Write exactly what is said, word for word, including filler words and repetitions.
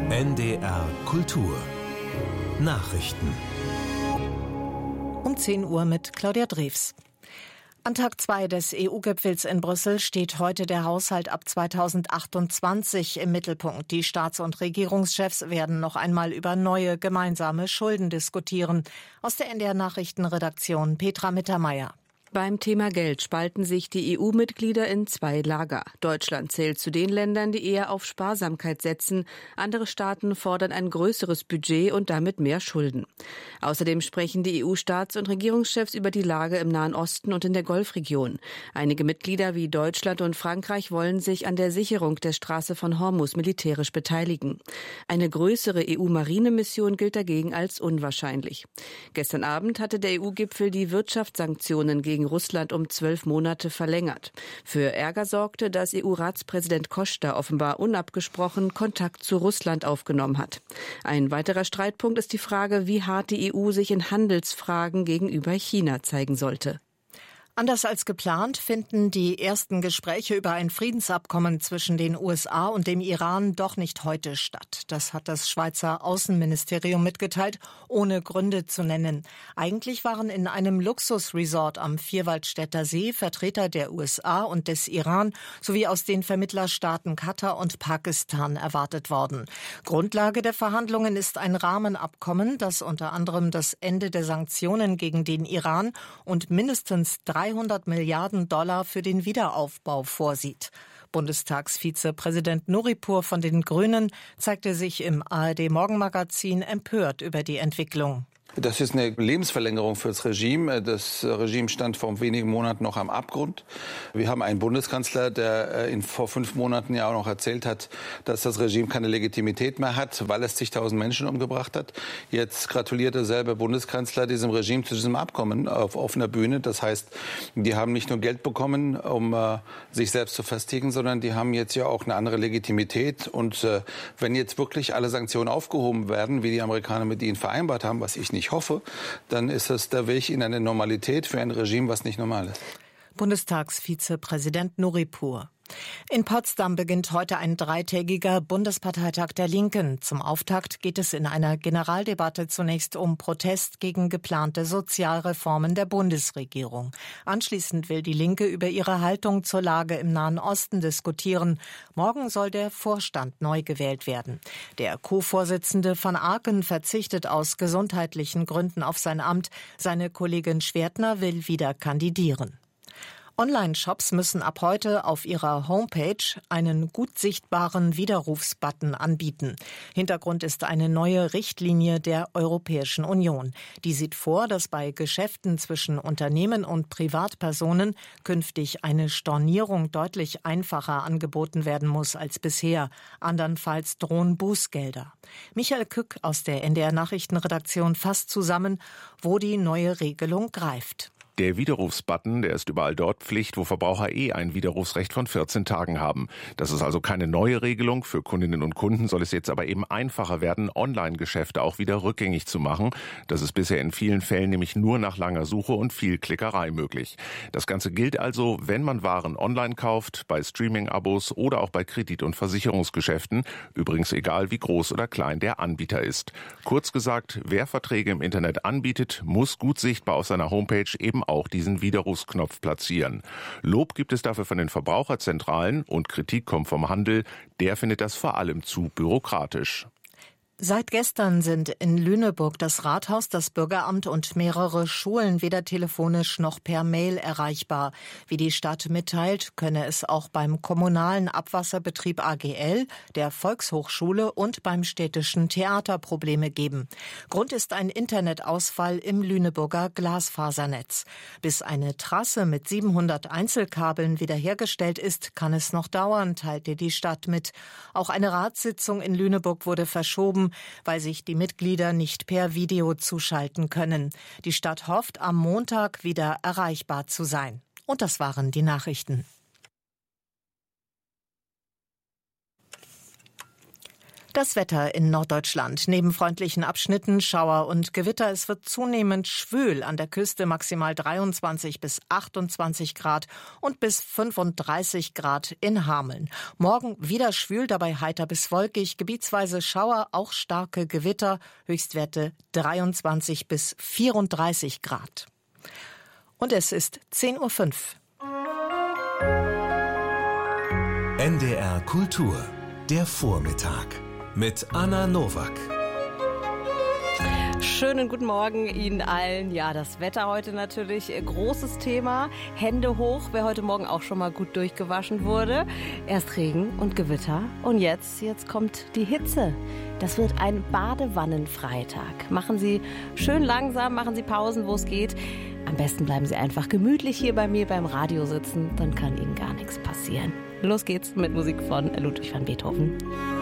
N D R Kultur Nachrichten um zehn Uhr mit Claudia Drews. An Tag zwei des E U-Gipfels in Brüssel steht heute der Haushalt ab zweitausendachtundzwanzig im Mittelpunkt. Die Staats- und Regierungschefs werden noch einmal über neue gemeinsame Schulden diskutieren. Aus der N D R-Nachrichtenredaktion Petra Mittermeier. Beim Thema Geld spalten sich die E U-Mitglieder in zwei Lager. Deutschland zählt zu den Ländern, die eher auf Sparsamkeit setzen. Andere Staaten fordern ein größeres Budget und damit mehr Schulden. Außerdem sprechen die E U-Staats- und Regierungschefs über die Lage im Nahen Osten und in der Golfregion. Einige Mitglieder wie Deutschland und Frankreich wollen sich an der Sicherung der Straße von Hormuz militärisch beteiligen. Eine größere E U-Marinemission gilt dagegen als unwahrscheinlich. Gestern Abend hatte der E U-Gipfel die Wirtschaftssanktionen gegen gegen Russland um zwölf Monate verlängert. Für Ärger sorgte, dass E U-Ratspräsident Costa offenbar unabgesprochen Kontakt zu Russland aufgenommen hat. Ein weiterer Streitpunkt ist die Frage, wie hart die E U sich in Handelsfragen gegenüber China zeigen sollte. Anders als geplant finden die ersten Gespräche über ein Friedensabkommen zwischen den U S A und dem Iran doch nicht heute statt. Das hat das Schweizer Außenministerium mitgeteilt, ohne Gründe zu nennen. Eigentlich waren in einem Luxusresort am Vierwaldstätter See Vertreter der U S A und des Iran sowie aus den Vermittlerstaaten Katar und Pakistan erwartet worden. Grundlage der Verhandlungen ist ein Rahmenabkommen, das unter anderem das Ende der Sanktionen gegen den Iran und mindestens dreihundert Milliarden Dollar für den Wiederaufbau vorsieht. Bundestagsvizepräsident Nuripur von den Grünen zeigte sich im A R D-Morgenmagazin empört über die Entwicklung. Das ist eine Lebensverlängerung für das Regime. Das Regime stand vor wenigen Monaten noch am Abgrund. Wir haben einen Bundeskanzler, der in, vor fünf Monaten ja auch noch erzählt hat, dass das Regime keine Legitimität mehr hat, weil es zigtausend Menschen umgebracht hat. Jetzt gratuliert derselbe Bundeskanzler diesem Regime zu diesem Abkommen auf offener Bühne. Das heißt, die haben nicht nur Geld bekommen, um äh, sich selbst zu festigen, sondern die haben jetzt ja auch eine andere Legitimität. Und äh, wenn jetzt wirklich alle Sanktionen aufgehoben werden, wie die Amerikaner mit ihnen vereinbart haben, was ich nicht hoffe, dann ist es der Weg in eine Normalität für ein Regime, was nicht normal ist. Bundestagsvizepräsident Nuripur. In Potsdam beginnt heute ein dreitägiger Bundesparteitag der Linken. Zum Auftakt geht es in einer Generaldebatte zunächst um Protest gegen geplante Sozialreformen der Bundesregierung. Anschließend will die Linke über ihre Haltung zur Lage im Nahen Osten diskutieren. Morgen soll der Vorstand neu gewählt werden. Der Co-Vorsitzende von Aachen verzichtet aus gesundheitlichen Gründen auf sein Amt. Seine Kollegin Schwertner will wieder kandidieren. Online-Shops müssen ab heute auf ihrer Homepage einen gut sichtbaren Widerrufsbutton anbieten. Hintergrund ist eine neue Richtlinie der Europäischen Union. Die sieht vor, dass bei Geschäften zwischen Unternehmen und Privatpersonen künftig eine Stornierung deutlich einfacher angeboten werden muss als bisher. Andernfalls drohen Bußgelder. Michael Kück aus der N D R-Nachrichtenredaktion fasst zusammen, wo die neue Regelung greift. Der Widerrufsbutton, der ist überall dort Pflicht, wo Verbraucher eh ein Widerrufsrecht von vierzehn Tagen haben. Das ist also keine neue Regelung. Für Kundinnen und Kunden soll es jetzt aber eben einfacher werden, Online-Geschäfte auch wieder rückgängig zu machen. Das ist bisher in vielen Fällen nämlich nur nach langer Suche und viel Klickerei möglich. Das Ganze gilt also, wenn man Waren online kauft, bei Streaming-Abos oder auch bei Kredit- und Versicherungsgeschäften. Übrigens egal, wie groß oder klein der Anbieter ist. Kurz gesagt, wer Verträge im Internet anbietet, muss gut sichtbar auf seiner Homepage eben auch diesen Widerrufsknopf platzieren. Lob gibt es dafür von den Verbraucherzentralen und Kritik kommt vom Handel. Der findet das vor allem zu bürokratisch. Seit gestern sind in Lüneburg das Rathaus, das Bürgeramt und mehrere Schulen weder telefonisch noch per Mail erreichbar. Wie die Stadt mitteilt, könne es auch beim kommunalen Abwasserbetrieb A G L, der Volkshochschule und beim städtischen Theater Probleme geben. Grund ist ein Internetausfall im Lüneburger Glasfasernetz. Bis eine Trasse mit siebenhundert Einzelkabeln wiederhergestellt ist, kann es noch dauern, teilte die Stadt mit. Auch eine Ratssitzung in Lüneburg wurde verschoben, weil sich die Mitglieder nicht per Video zuschalten können. Die Stadt hofft, am Montag wieder erreichbar zu sein. Und das waren die Nachrichten. Das Wetter in Norddeutschland. Neben freundlichen Abschnitten Schauer und Gewitter. Es wird zunehmend schwül. An der Küste maximal dreiundzwanzig bis achtundzwanzig Grad und bis fünfunddreißig Grad in Hameln. Morgen wieder schwül, dabei heiter bis wolkig. Gebietsweise Schauer, auch starke Gewitter. Höchstwerte dreiundzwanzig bis vierunddreißig Grad. Und es ist zehn Uhr fünf. N D R Kultur, der Vormittag mit Anna Nowak. Schönen guten Morgen Ihnen allen. Ja, das Wetter heute natürlich großes Thema. Hände hoch, wer heute Morgen auch schon mal gut durchgewaschen wurde. Erst Regen und Gewitter und jetzt, jetzt kommt die Hitze. Das wird ein Badewannenfreitag. Machen Sie schön langsam, machen Sie Pausen, wo es geht. Am besten bleiben Sie einfach gemütlich hier bei mir beim Radio sitzen, dann kann Ihnen gar nichts passieren. Los geht's mit Musik von Ludwig van Beethoven.